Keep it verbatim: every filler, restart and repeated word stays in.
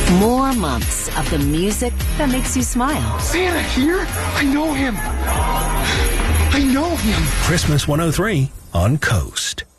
More months of the music that makes you smile. Santa here? I know him. I know him. Christmas one oh three on Coast.